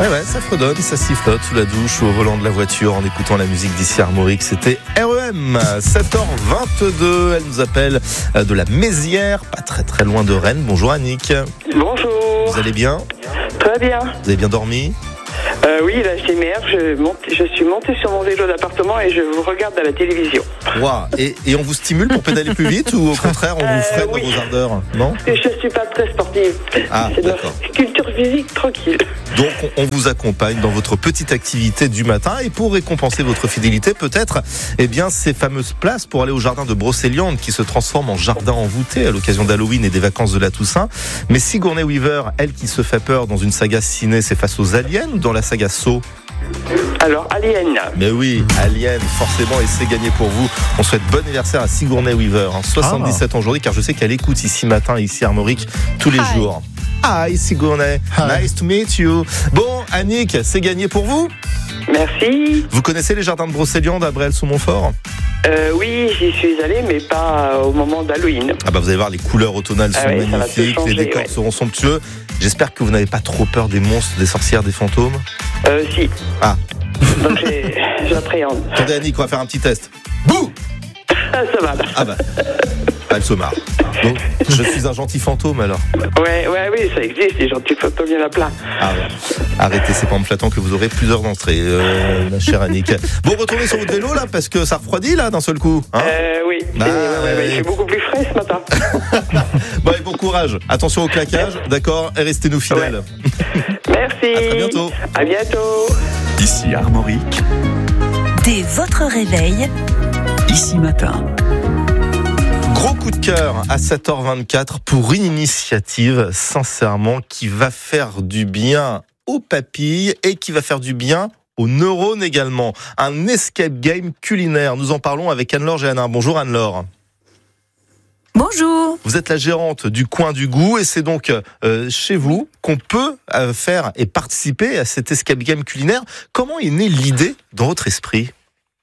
Ouais, ça fredonne, ça sifflote sous la douche ou au volant de la voiture en écoutant la musique d'ici Armorique. C'était REM, 7h22. Elle nous appelle de la Mézières, pas très très loin de Rennes. Bonjour Annick. Bonjour. Vous allez bien ? Très bien. Vous avez bien dormi ? Oui, là j'émerge, je suis montée sur mon vélo d'appartement et je vous regarde à la télévision. Wow. Et on vous stimule pour pédaler plus vite ou au contraire on vous freine oui. dans vos ardeurs ? Non ? Parce que je ne suis pas très sportive. C'est de la culture physique tranquille. Donc on vous accompagne dans votre petite activité du matin et pour récompenser votre fidélité peut-être ces fameuses places pour aller au jardin de Brocéliande qui se transforme en jardin envoûté à l'occasion d'Halloween et des vacances de la Toussaint. Mais Sigourney Weaver, elle qui se fait peur dans une saga ciné, c'est face aux aliens ou dans la saga Saw ? Alors, Alien. Mais oui, Alien, forcément, et c'est gagné pour vous. On souhaite bon anniversaire à Sigourney Weaver, 77 ans aujourd'hui, car je sais qu'elle écoute ici matin, ici Armorique, tous les jours. Hi Sigourney, nice to meet you. Bon, Annick, c'est gagné pour vous. Merci. Vous connaissez les jardins de Brocéliande à Bréal-sous-Montfort ? Oui, j'y suis allée, mais pas au moment d'Halloween. Ah bah vous allez voir, les couleurs automnales sont magnifiques, les décors seront somptueux. J'espère que vous n'avez pas trop peur des monstres, des sorcières, des fantômes. Si. Ah. Donc j'appréhende. Attendez Annick, on va faire un petit test. Bouh. Ça va là. Ah bah, elle se marre. Donc, je suis un gentil fantôme alors. Oui, ça existe, les gentils fantômes, il y en a plein. Ah ouais. Arrêtez, c'est pas en me flattant que vous aurez plusieurs entrées, ma chère Annick. Bon, retournez sur votre vélo là, parce que ça refroidit là d'un seul coup. Hein oui. Il fait beaucoup plus frais ce matin. Bon, et bon courage. Attention au claquage, d'accord, et restez-nous fidèles. Merci. À très bientôt. À bientôt. Ici Armorique. Dès votre réveil, Ici Matin. Gros coup de cœur à 7h24 pour une initiative, sincèrement, qui va faire du bien aux papilles et qui va faire du bien aux neurones également. Un escape game culinaire. Nous en parlons avec Anne-Laure Géanin. Bonjour Anne-Laure. bonjour. Vous êtes la gérante du Coin du Goût et c'est donc chez vous qu'on peut faire et participer à cet escape game culinaire. Comment est née l'idée dans votre esprit ?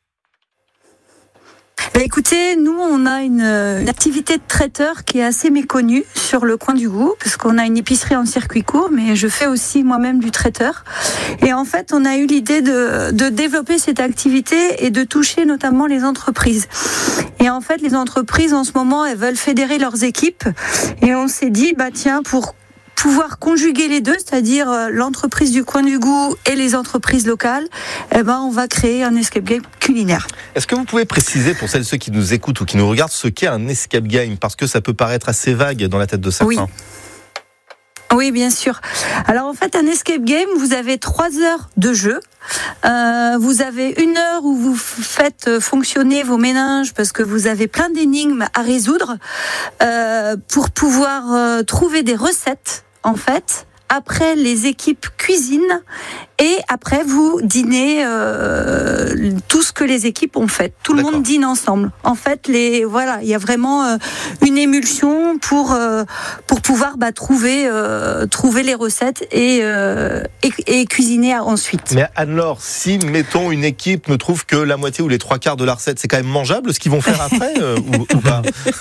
Écoutez, nous on a une activité de traiteur qui est assez méconnue sur le Coin du Goût, parce qu'on a une épicerie en circuit court, mais je fais aussi moi-même du traiteur. Et en fait, on a eu l'idée de développer cette activité et de toucher notamment les entreprises. Et en fait, les entreprises en ce moment, elles veulent fédérer leurs équipes. Et on s'est dit, tiens, pour pouvoir conjuguer les deux, c'est-à-dire l'entreprise du Coin du Goût et les entreprises locales, on va créer un escape game culinaire. Est-ce que vous pouvez préciser pour celles et ceux qui nous écoutent ou qui nous regardent ce qu'est un escape game ? Parce que ça peut paraître assez vague dans la tête de certains. Oui, bien sûr. Alors en fait, un escape game, vous avez 3 heures de jeu. Vous avez 1 heure où vous faites fonctionner vos méninges parce que vous avez plein d'énigmes à résoudre pour pouvoir trouver des recettes, en fait. Après, les équipes cuisinent et après, vous dînez tout ce que les équipes ont fait. Tout le monde dîne ensemble. En fait, il y a vraiment une émulsion pour pouvoir trouver les recettes et cuisiner ensuite. Mais Anne-Laure, si, mettons, une équipe me trouve que la moitié ou les 3/4 de la recette, c'est quand même mangeable ce qu'ils vont faire après ou pas ?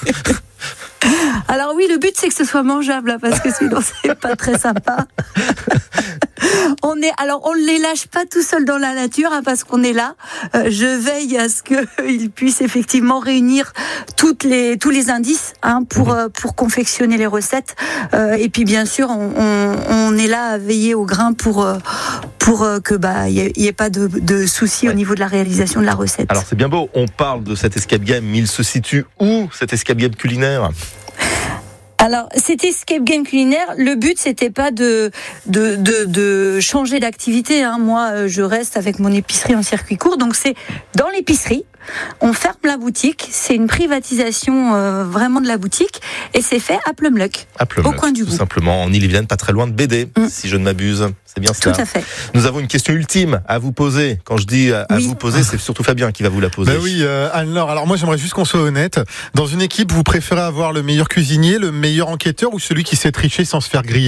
Alors oui, le but c'est que ce soit mangeable, parce que sinon c'est pas très sympa. On ne les lâche pas tout seul dans la nature, parce qu'on est là. Je veille à ce qu'ils puissent effectivement réunir tous les indices pour confectionner les recettes. Et puis bien sûr, on est là à veiller au grain pour que y ait pas de soucis au niveau de la réalisation de la recette. Alors c'est bien beau, on parle de cet escape game, mais il se situe où cet escape game culinaire ? Alors, cet escape game culinaire, le but c'était pas de changer d'activité. Moi, je reste avec mon épicerie en circuit court, donc c'est dans l'épicerie. On ferme la boutique, c'est une privatisation vraiment de la boutique, et c'est fait à Plumluck, au Coin du Goût. Tout simplement, en Ille-et-Vilaine, pas très loin de BD, si je ne m'abuse. C'est bien cela. Tout à fait. Nous avons une question ultime à vous poser. Quand je dis à vous poser, c'est surtout Fabien qui va vous la poser. Oui, Anne-Laure. Alors moi, j'aimerais juste qu'on soit honnête. Dans une équipe, vous préférez avoir le meilleur cuisinier, le meilleur enquêteur ou celui qui sait tricher sans se faire griller ?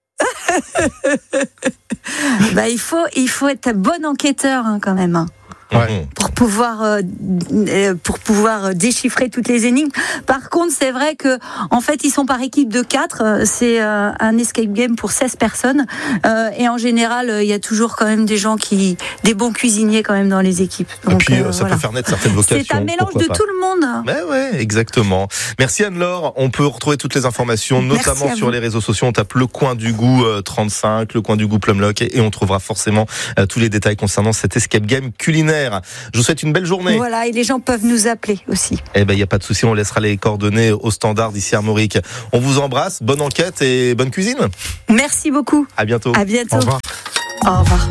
Il faut être bon enquêteur quand même. pour pouvoir déchiffrer toutes les énigmes. Par contre, c'est vrai que en fait, ils sont par équipe de 4. C'est un escape game pour 16 personnes. Et en général, il y a toujours quand même des bons cuisiniers quand même dans les équipes. Donc, et puis, ça peut faire naître certaines vocations. C'est un mélange de tout le monde. Ouais, exactement. Merci Anne-Laure. On peut retrouver toutes les informations, notamment sur les réseaux sociaux. On tape Le Coin du Goût 35, Le Coin du Goût Plumlock, et on trouvera forcément tous les détails concernant cet escape game culinaire. Je vous souhaite une belle journée. Voilà, et les gens peuvent nous appeler aussi. Il n'y a pas de souci, on laissera les coordonnées au standard d'ici Armorique. On vous embrasse, bonne enquête et bonne cuisine. Merci beaucoup. À bientôt. À bientôt. Au revoir. Au revoir.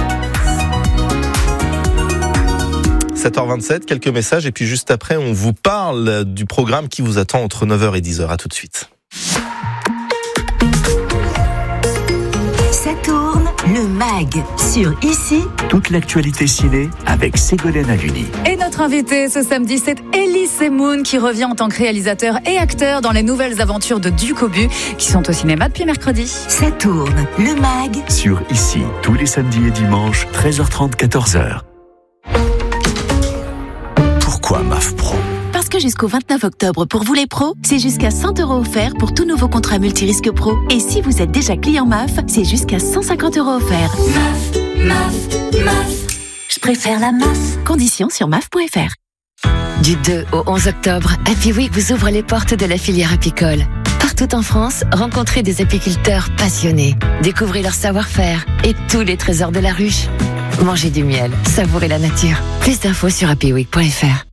7h27, quelques messages, et puis juste après, on vous parle du programme qui vous attend entre 9h et 10h. À tout de suite. Ça tourne, le MAG, sur Ici. Toute l'actualité ciné avec Ségolène Haluni. Et notre invité ce samedi, c'est Elie Semoun qui revient en tant que réalisateur et acteur dans les nouvelles aventures de Duc Aubu qui sont au cinéma depuis mercredi. Ça tourne, le MAG. Sur Ici, tous les samedis et dimanches, 13h30, 14h. Pourquoi MAF Pro ? Parce que jusqu'au 29 octobre, pour vous les pros, c'est jusqu'à 100 € offerts pour tout nouveau contrat multirisque pro. Et si vous êtes déjà client MAF, c'est jusqu'à 150 € offerts. MAF. Je préfère la MAF. Conditions sur MAF.fr. Du 2 au 11 octobre, Happy Week vous ouvre les portes de la filière apicole. Partout en France, rencontrez des apiculteurs passionnés. Découvrez leur savoir-faire et tous les trésors de la ruche. Mangez du miel, savourez la nature. Plus d'infos sur happyweek.fr.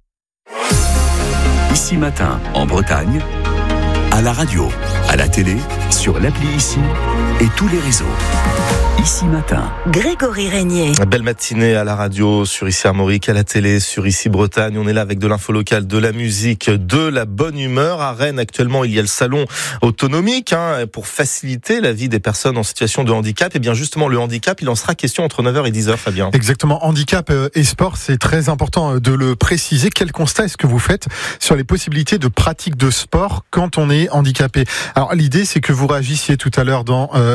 Ici Matin, en Bretagne, à la radio, à la télé, sur l'appli Ici et tous les réseaux. Ici Matin. Grégory Régnier. Belle matinée à la radio, sur Ici Armorique, à la télé, sur Ici Bretagne. On est là avec de l'info locale, de la musique, de la bonne humeur. À Rennes, actuellement, il y a le salon autonomique pour faciliter la vie des personnes en situation de handicap. Et bien justement, le handicap, il en sera question entre 9h et 10h, Fabien. Exactement. Handicap et sport, c'est très important de le préciser. Quel constat est-ce que vous faites sur les possibilités de pratique de sport quand on est handicapé ? Alors, l'idée, c'est que vous réagissiez tout à l'heure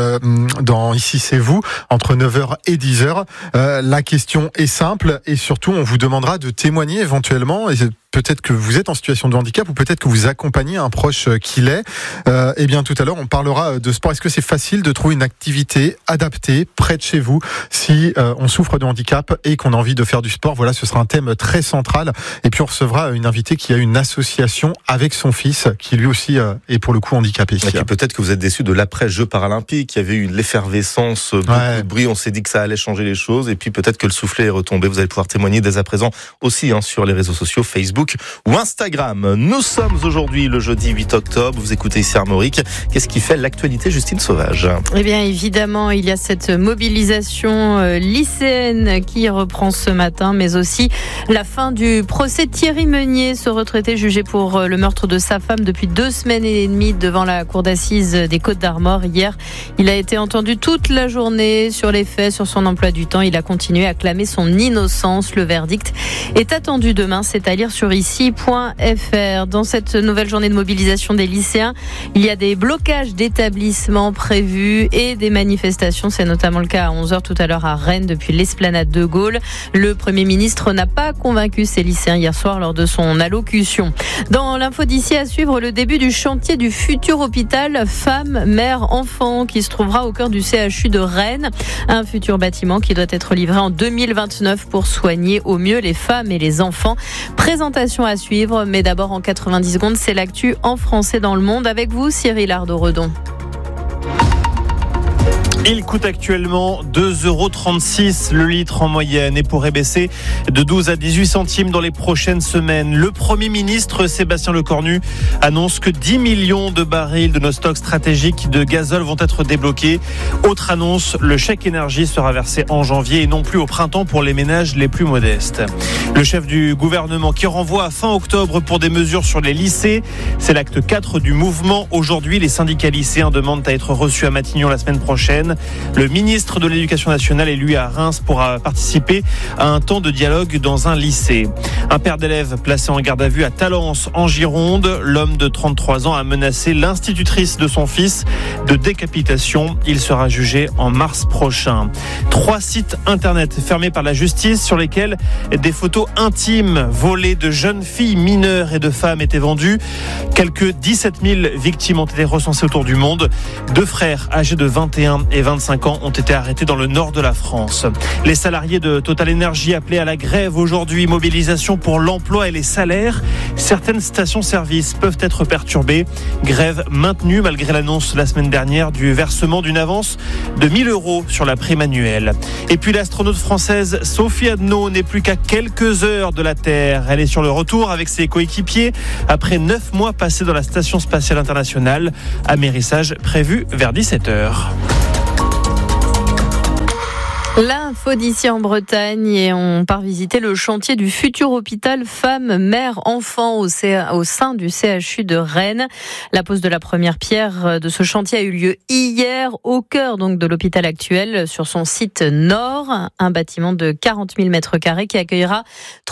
dans Ici, c'est vous, entre 9h et 10h. La question est simple et surtout, on vous demandera de témoigner éventuellement. Et peut-être que vous êtes en situation de handicap ou peut-être que vous accompagnez un proche qui l'est. Et bien tout à l'heure, on parlera de sport. Est-ce que c'est facile de trouver une activité adaptée près de chez vous si on souffre de handicap et qu'on a envie de faire du sport ? Voilà, ce sera un thème très central. Et puis on recevra une invitée qui a une association avec son fils qui lui aussi est pour le coup handicapé. Et puis peut-être que vous êtes déçu de l'après-Jeux paralympiques. Il y avait eu l'effervescence, beaucoup de bruit. On s'est dit que ça allait changer les choses. Et puis peut-être que le soufflet est retombé. Vous allez pouvoir témoigner dès à présent aussi sur les réseaux sociaux, Facebook ou Instagram. Nous sommes aujourd'hui le jeudi 8 octobre. Vous écoutez ici Armorique. Qu'est-ce qui fait l'actualité, Justine Sauvage ? Eh bien, évidemment, il y a cette mobilisation lycéenne qui reprend ce matin, mais aussi la fin du procès Thierry Meunier, ce retraité jugé pour le meurtre de sa femme depuis 2 semaines et demie devant la cour d'assises des Côtes-d'Armor. Hier, il a été entendu toute la journée sur les faits, sur son emploi du temps. Il a continué à clamer son innocence. Le verdict est attendu demain. C'est à lire sur ici.fr. Dans cette nouvelle journée de mobilisation des lycéens, il y a des blocages d'établissements prévus et des manifestations. C'est notamment le cas à 11h tout à l'heure à Rennes depuis l'esplanade de Gaulle. Le Premier ministre n'a pas convaincu ses lycéens hier soir lors de son allocution. Dans l'info d'ici à suivre, le début du chantier du futur hôpital femmes, mères, enfants qui se trouvera au cœur du CHU de Rennes. Un futur bâtiment qui doit être livré en 2029 pour soigner au mieux les femmes et les enfants. Présentation à suivre, mais d'abord en 90 secondes, c'est l'actu en français dans le monde avec vous, Cyril Ardo-Redon. Il coûte actuellement 2,36 € le litre en moyenne et pourrait baisser de 12 à 18 centimes dans les prochaines semaines. Le Premier ministre Sébastien Lecornu annonce que 10 millions de barils de nos stocks stratégiques de gazole vont être débloqués. Autre annonce, le chèque énergie sera versé en janvier et non plus au printemps pour les ménages les plus modestes. Le chef du gouvernement qui renvoie à fin octobre pour des mesures sur les lycées. C'est l'acte 4 du mouvement. Aujourd'hui, les syndicats lycéens demandent à être reçus à Matignon la semaine prochaine. Rennes. Le ministre de l'Éducation nationale est lui à Reims pour participer à un temps de dialogue dans un lycée. Un père d'élèves placé en garde à vue à Talence en Gironde. L'homme de 33 ans a menacé l'institutrice de son fils de décapitation. Il sera jugé en mars prochain. 3 sites internet fermés par la justice sur lesquels des photos intimes volées de jeunes filles mineures et de femmes étaient vendues. Quelques 17 000 victimes ont été recensées autour du monde. 2 frères âgés de 21 et 25 ans ont été arrêtés dans le nord de la France. Les salariés de Total Energy appelés à la grève aujourd'hui. Mobilisation pour l'emploi et les salaires. Certaines stations-service peuvent être perturbées. Grève maintenue malgré l'annonce la semaine dernière du versement d'une avance de 1 000 € sur la prime annuelle. Et puis l'astronaute française Sophie Adno n'est plus qu'à quelques heures de la Terre. Elle est sur le retour avec ses coéquipiers après 9 mois passés dans la Station spatiale internationale. Amérissage prévu vers 17h. L'info d'ici en Bretagne et on part visiter le chantier du futur hôpital femmes-mères-enfants au sein du CHU de Rennes. La pose de la première pierre de ce chantier a eu lieu hier au cœur donc de l'hôpital actuel sur son site nord, un bâtiment de 40 000 m² qui accueillera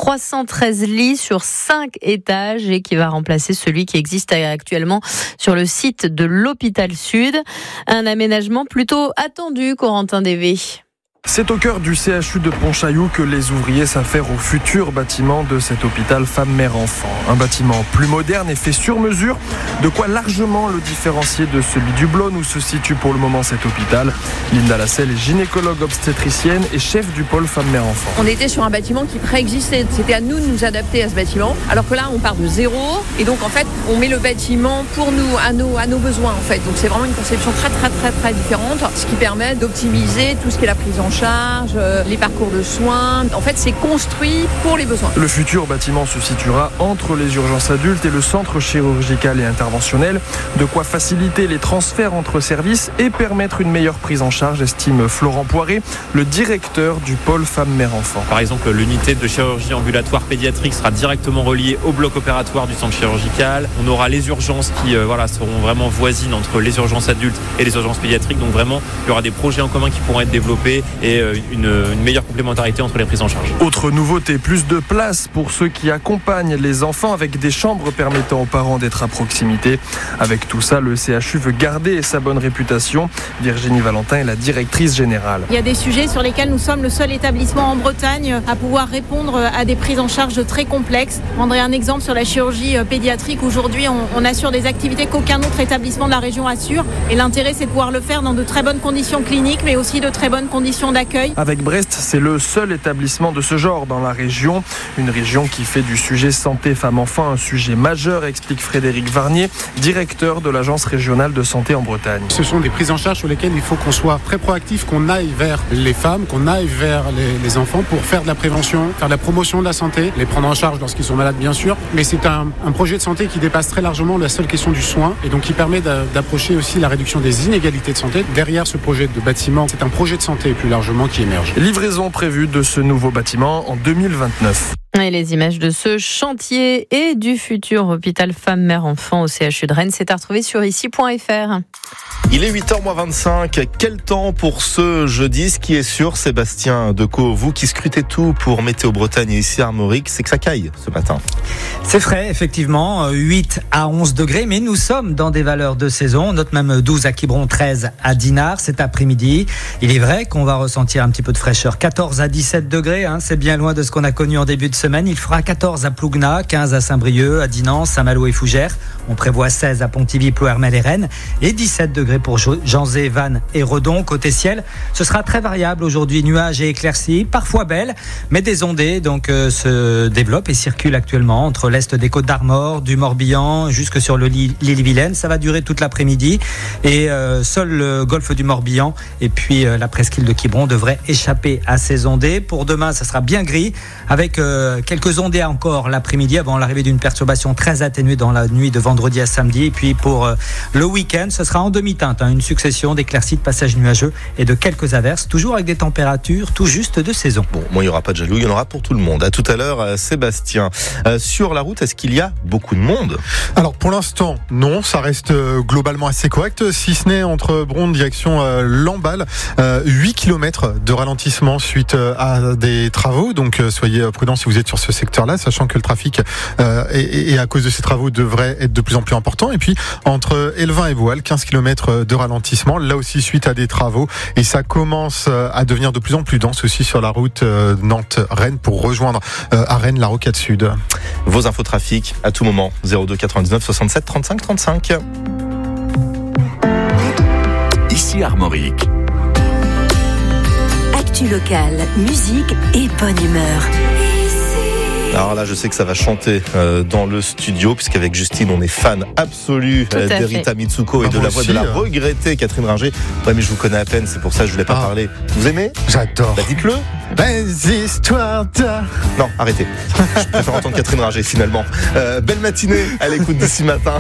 313 lits sur 5 étages et qui va remplacer celui qui existe actuellement sur le site de l'hôpital sud. Un aménagement plutôt attendu, Corentin Dévé. C'est au cœur du CHU de Pontchaillou que les ouvriers s'affairent au futur bâtiment de cet hôpital femmes-mères-enfants. Un bâtiment plus moderne et fait sur mesure, de quoi largement le différencier de celui du Blône où se situe pour le moment cet hôpital. Linda Lassel est gynécologue obstétricienne et chef du pôle femmes-mères-enfants. On était sur un bâtiment qui préexistait, c'était à nous de nous adapter à ce bâtiment, alors que là on part de zéro et donc en fait on met le bâtiment pour nous, à nos besoins en fait. Donc c'est vraiment une conception très différente, ce qui permet d'optimiser tout ce qui est la prise en charge, les parcours de soins. En fait, c'est construit pour les besoins. Le futur bâtiment se situera entre les urgences adultes et le centre chirurgical et interventionnel. De quoi faciliter les transferts entre services et permettre une meilleure prise en charge, estime Florent Poiré, le directeur du pôle femmes-mères-enfants. Par exemple, l'unité de chirurgie ambulatoire pédiatrique sera directement reliée au bloc opératoire du centre chirurgical. On aura les urgences qui seront vraiment voisines entre les urgences adultes et les urgences pédiatriques. Donc vraiment, il y aura des projets en commun qui pourront être développés et une meilleure complémentarité entre les prises en charge. Autre nouveauté, plus de place pour ceux qui accompagnent les enfants avec des chambres permettant aux parents d'être à proximité. Avec tout ça, le CHU veut garder sa bonne réputation. Virginie Valentin est la directrice générale. Il y a des sujets sur lesquels nous sommes le seul établissement en Bretagne à pouvoir répondre à des prises en charge très complexes. Je prendrai un exemple sur la chirurgie pédiatrique. Aujourd'hui, on assure des activités qu'aucun autre établissement de la région assure. Et l'intérêt, c'est de pouvoir le faire dans de très bonnes conditions cliniques, mais aussi de très bonnes conditions d'accueil. Avec Brest, c'est le seul établissement de ce genre dans la région. Une région qui fait du sujet santé femmes-enfants un sujet majeur, explique Frédéric Varnier, directeur de l'Agence régionale de santé en Bretagne. Ce sont des prises en charge sur lesquelles il faut qu'on soit très proactif, qu'on aille vers les femmes, qu'on aille vers les enfants pour faire de la prévention, faire de la promotion de la santé, les prendre en charge lorsqu'ils sont malades bien sûr. Mais c'est un projet de santé qui dépasse très largement la seule question du soin et donc qui permet d'approcher aussi la réduction des inégalités de santé. Derrière ce projet de bâtiment, c'est un projet de santé plus largement qui émerge. Livraison prévue de ce nouveau bâtiment en 2029. Et les images de ce chantier et du futur hôpital femmes-mères-enfants au CHU de Rennes, c'est à retrouver sur ici.fr. Il est 8h-25. Quel temps pour ce jeudi? Ce qui est sûr, Sébastien Decaux, vous qui scrutez tout pour Météo Bretagne et ici à Armorique, c'est que ça caille ce matin. C'est frais, effectivement, 8 à 11 degrés, mais nous sommes dans des valeurs de saison. On note même 12 à Quiberon, 13 à Dinard cet après-midi. Il est vrai qu'on va ressentir un petit peu de fraîcheur. 14 à 17 degrés, c'est bien loin de ce qu'on a connu en début de semaine. Il fera 14 à Plougna, 15 à Saint-Brieuc, à Dinan, Saint-Malo et Fougères. On prévoit 16 à Pontivy, Ploërmel et Rennes et 17 degrés pour Janzé, Vannes et Redon. Côté ciel, ce sera très variable aujourd'hui, nuages et éclaircies, parfois belles, mais des ondées se développent et circulent actuellement entre l'est des Côtes d'Armor, du Morbihan jusque sur l'île-Vilaine. Ça va durer toute l'après-midi et seul le golfe du Morbihan et puis la presqu'île de Quiberon devrait échapper à ces ondées. Pour demain, ça sera bien gris avec quelques ondées encore l'après-midi avant l'arrivée d'une perturbation très atténuée dans la nuit de vendredi à samedi. Et puis pour le week-end, ce sera en demi-teinte, une succession d'éclaircies, de passages nuageux et de quelques averses, toujours avec des températures tout juste de saison. Bon, moi il n'y aura pas de jaloux, il y en aura pour tout le monde. À tout à l'heure, Sébastien. Sur la route, est-ce qu'il y a beaucoup de monde ? Alors pour l'instant, non, ça reste globalement assez correct, si ce n'est entre Bronde direction Lamballe, 8 km de ralentissement suite à des travaux, donc soyez prudents si vous êtes sur ce secteur-là, sachant que le trafic et à cause de ces travaux devrait être de plus en plus important. Et puis entre Elvin et Boal, 15 km de ralentissement, là aussi suite à des travaux, et ça commence à devenir de plus en plus dense aussi sur la route Nantes-Rennes pour rejoindre à Rennes la rocade sud. Vos infos trafic à tout moment, 02 99 67 35 35. Ici Armorique. Actu locale, musique et bonne humeur. Alors là, je sais que ça va chanter dans le studio, puisqu'avec Justine, on est fan absolu d'Erita Mitsuko et de la voix de la regrettée Catherine Ringer. Ouais, mais je vous connais à peine, c'est pour ça que je voulais pas parler. Vous aimez ? J'adore. Bah dites-le. Les histoires de... Non, arrêtez. Je préfère entendre Catherine Ringer finalement. Belle matinée à l'écoute d'ici matin.